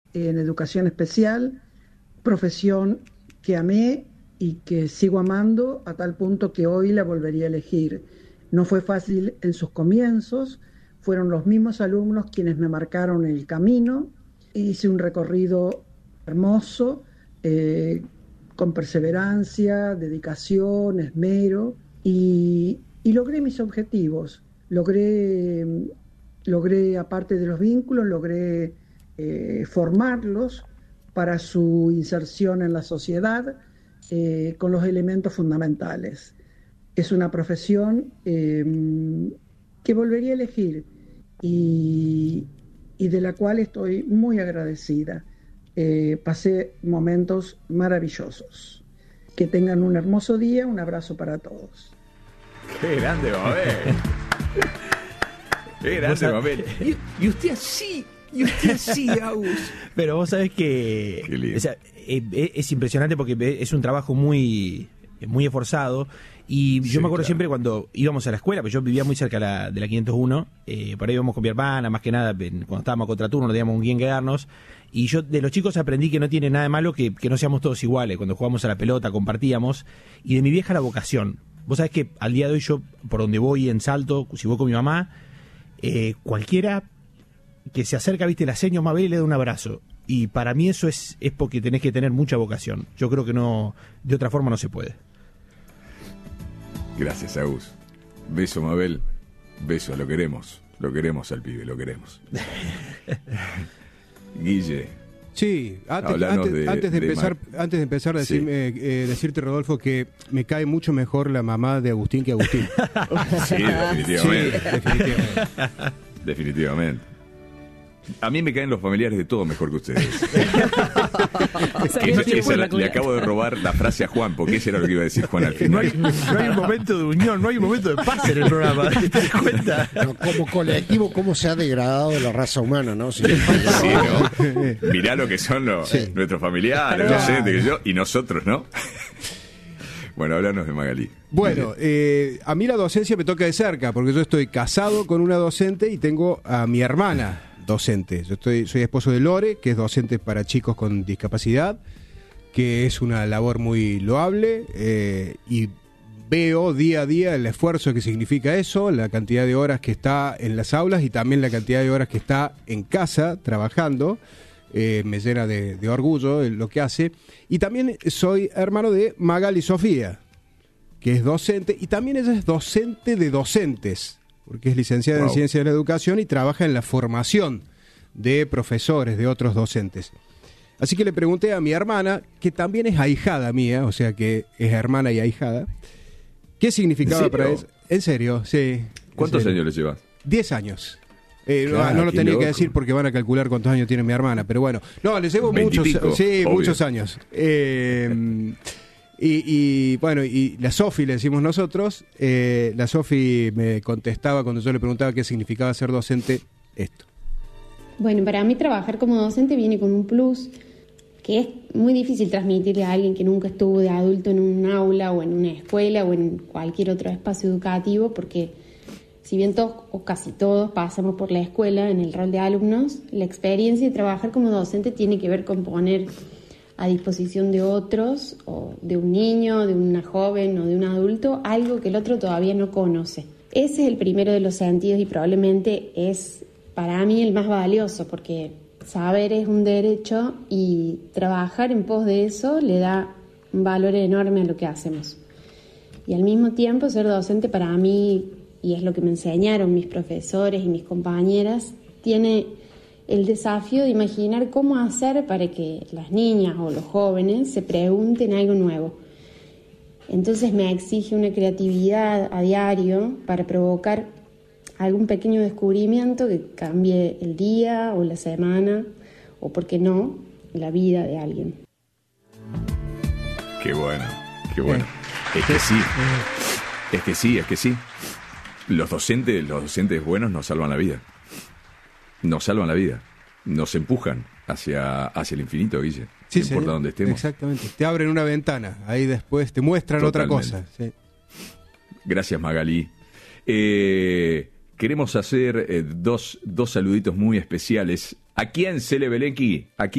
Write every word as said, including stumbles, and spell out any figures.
en educación especial, profesión que amé y que sigo amando a tal punto que hoy la volvería a elegir. No fue fácil en sus comienzos, fueron los mismos alumnos quienes me marcaron el camino. Hice un recorrido hermoso, eh, con perseverancia, dedicación, esmero, y, y logré mis objetivos. Logré, logré, aparte de los vínculos, logré eh, formarlos para su inserción en la sociedad eh, con los elementos fundamentales. Es una profesión eh, que volvería a elegir y, y de la cual estoy muy agradecida. Eh, pasé momentos maravillosos. Que tengan un hermoso día, un abrazo para todos. ¡Qué grande, Mabel! ¡Qué grande, Mabel! Y, y usted así, y usted así, Agus. Pero vos sabés que o sea, es, es impresionante porque es un trabajo muy, muy esforzado. Y yo sí, me acuerdo claro. siempre cuando íbamos a la escuela, pues yo vivía muy cerca de la, de la quinientos uno, eh, por ahí íbamos con mi hermana, más que nada, cuando estábamos a contraturno, no teníamos con quién quedarnos. Y yo de los chicos aprendí que no tiene nada de malo que, que no seamos todos iguales. Cuando jugábamos a la pelota, compartíamos. Y de mi vieja la vocación. Vos sabés que al día de hoy yo, por donde voy en Salto, si voy con mi mamá, eh, cualquiera que se acerca, viste, la seño Mabel y le da un abrazo. Y para mí eso es, es porque tenés que tener mucha vocación. Yo creo que no, de otra forma no se puede. Gracias, Agus. Beso, Mabel. Beso, lo queremos. Lo queremos al pibe, lo queremos. Guille. Sí, antes, antes, de, antes, de, de empezar, Mar... antes de empezar a decirme, sí. eh, decirte, Rodolfo, que me cae mucho mejor la mamá de Agustín que Agustín. Sí, definitivamente. Sí, definitivamente. Definitivamente. A mí me caen los familiares de todo mejor que ustedes. esa, esa la, le acabo de robar la frase a Juan, porque ese era lo que iba a decir Juan al final. No hay, no hay un momento de unión, no hay un momento de paz en el programa. ¿Te das cuenta? No, como colectivo, cómo se ha degradado la raza humana, ¿no? Sí, sí, ¿no? Mirá lo que son los, sí. nuestros familiares, claro. docentes, que yo, y nosotros, ¿no? Bueno, háblanos de Magalí. Bueno, eh, a mí la docencia me toca de cerca, porque yo estoy casado con una docente y tengo a mi hermana docente. Yo estoy, soy esposo de Lore, que es docente para chicos con discapacidad, que es una labor muy loable, eh, y veo día a día el esfuerzo que significa eso, la cantidad de horas que está en las aulas y también la cantidad de horas que está en casa trabajando. Eh, me llena de, de orgullo lo que hace. Y también soy hermano de Magali Sofía, que es docente, y también ella es docente de docentes, porque es licenciada wow. en Ciencia de la Educación y trabaja en la formación de profesores, de otros docentes. Así que le pregunté a mi hermana, que también es ahijada mía, o sea que es hermana y ahijada, ¿qué significaba para ella? En serio, sí. ¿Cuántos serio. años le llevas? Diez años. Eh, claro, no, no lo tenía loco. que decir porque van a calcular cuántos años tiene mi hermana, pero bueno. No, le llevo muchos, sí, obvio. muchos años. Eh... Y, y bueno, y la Sofi le decimos nosotros, eh, la Sofi me contestaba cuando yo le preguntaba qué significaba ser docente, esto. Bueno, para mí trabajar como docente viene con un plus que es muy difícil transmitirle a alguien que nunca estuvo de adulto en un aula o en una escuela o en cualquier otro espacio educativo, porque si bien todos o casi todos pasamos por la escuela en el rol de alumnos, la experiencia de trabajar como docente tiene que ver con poner a disposición de otros, o de un niño, de una joven o de un adulto, algo que el otro todavía no conoce. Ese es el primero de los sentidos y probablemente es para mí el más valioso, porque saber es un derecho y trabajar en pos de eso le da un valor enorme a lo que hacemos. Y al mismo tiempo ser docente para mí, y es lo que me enseñaron mis profesores y mis compañeras, tiene el desafío de imaginar cómo hacer para que las niñas o los jóvenes se pregunten algo nuevo. Entonces me exige una creatividad a diario para provocar algún pequeño descubrimiento que cambie el día o la semana, o por qué no, la vida de alguien. Qué bueno, qué bueno. Es que sí, es que sí, es que sí. Los docentes, los docentes buenos nos salvan la vida. Nos salvan la vida, nos empujan hacia, hacia el infinito, Guille. Sí, no sí, importa dónde estemos. Exactamente, te abren una ventana, ahí después te muestran Totalmente. otra cosa. Sí. Gracias, Magalí. Eh, queremos hacer eh, dos, dos saluditos muy especiales. ¿A quién, Cele Belenqui? ¿A quién?